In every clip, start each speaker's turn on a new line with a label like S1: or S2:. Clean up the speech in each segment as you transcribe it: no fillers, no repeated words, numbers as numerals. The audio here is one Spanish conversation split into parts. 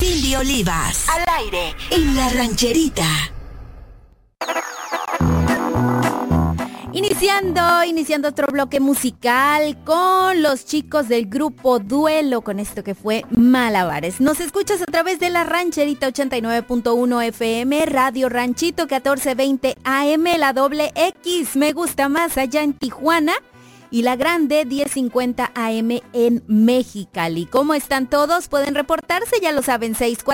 S1: Cindy Olivas. Al aire en La Rancherita.
S2: Iniciando otro bloque musical con los chicos del grupo Duelo, con esto que fue Malabares. Nos escuchas a través de La Rancherita 89.1 FM, Radio Ranchito 1420 AM, la doble X, me gusta más allá en Tijuana, y la grande 1050 AM en Mexicali. ¿Cómo están todos? Pueden reportarse, ya lo saben,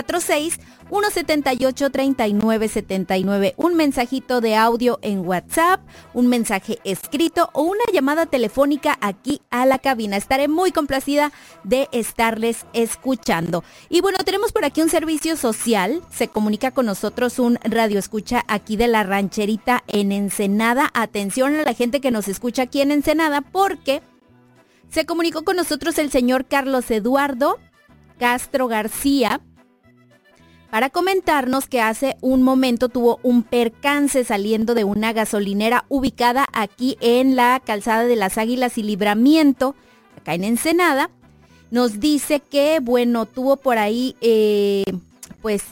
S2: 646-178-3979. Un mensajito de audio en WhatsApp, un mensaje escrito o una llamada telefónica aquí a la cabina. Estaré muy complacida de estarles escuchando. Y bueno, tenemos por aquí un servicio social. Se comunica con nosotros un radioescucha aquí de La Rancherita en Ensenada. Atención a la gente que nos escucha aquí en Ensenada, porque se comunicó con nosotros el señor Carlos Eduardo Castro García para comentarnos que hace un momento tuvo un percance saliendo de una gasolinera ubicada aquí en la calzada de las Águilas y Libramiento, acá en Ensenada. Nos dice que, bueno, tuvo por ahí, pues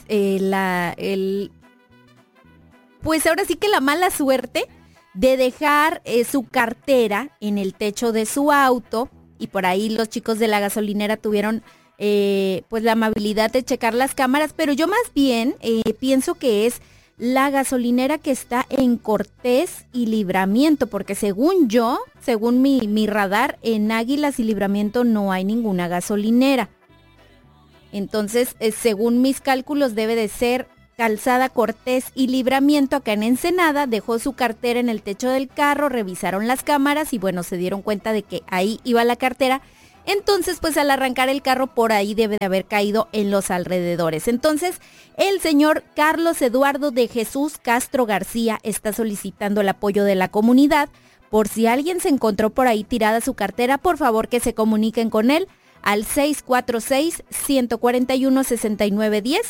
S2: ahora sí que la mala suerte de dejar su cartera en el techo de su auto, y por ahí los chicos de la gasolinera tuvieron pues la amabilidad de checar las cámaras, pero yo más bien pienso que es la gasolinera que está en Cortés y Libramiento, porque según mi radar, en Águilas y Libramiento no hay ninguna gasolinera. Entonces, según mis cálculos, debe de ser calzada Cortés y Libramiento acá en Ensenada. Dejó su cartera en el techo del carro, revisaron las cámaras y bueno, se dieron cuenta de que ahí iba la cartera. Entonces, pues al arrancar el carro por ahí debe de haber caído en los alrededores. Entonces, el señor Carlos Eduardo de Jesús Castro García está solicitando el apoyo de la comunidad. Por si alguien se encontró por ahí tirada su cartera, por favor que se comuniquen con él al 646-141-6910.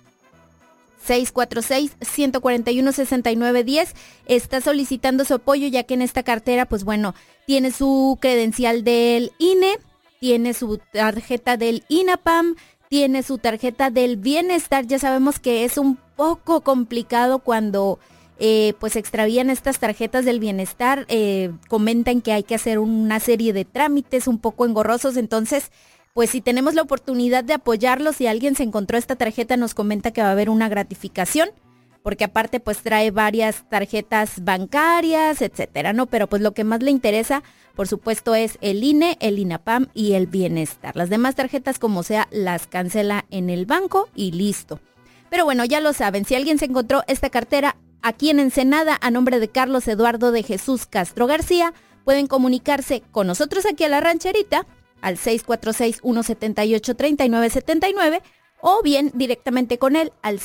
S2: 646-141-6910. Está solicitando su apoyo, ya que en esta cartera, pues bueno, tiene su credencial del INE, tiene su tarjeta del INAPAM, tiene su tarjeta del bienestar. Ya sabemos que es un poco complicado cuando pues extravían estas tarjetas del bienestar. Comentan que hay que hacer una serie de trámites un poco engorrosos. Entonces, pues si tenemos la oportunidad de apoyarlos, si alguien se encontró esta tarjeta, nos comenta que va a haber una gratificación, porque aparte pues trae varias tarjetas bancarias, etcétera, ¿no? Pero pues lo que más le interesa, por supuesto, es el INE, el INAPAM y el bienestar. Las demás tarjetas, como sea, las cancela en el banco y listo. Pero bueno, ya lo saben, si alguien se encontró esta cartera aquí en Ensenada a nombre de Carlos Eduardo de Jesús Castro García, pueden comunicarse con nosotros aquí a La Rancherita al 646-178-3979 o bien directamente con él al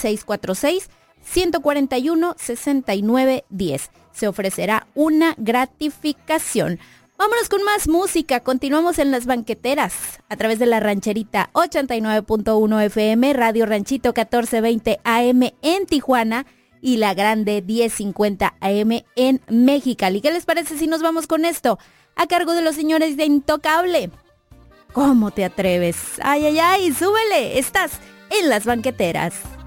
S2: 646-141-6910. Se ofrecerá una gratificación. Vámonos con más música. Continuamos en Las Banqueteras a través de La Rancherita 89.1 FM, Radio Ranchito 1420 AM en Tijuana y la grande 1050 AM en Mexicali. ¿Qué les parece si nos vamos con esto? A cargo de los señores de Intocable. ¿Cómo te atreves? Ay, ay, ay, súbele. Estás en Las Banqueteras.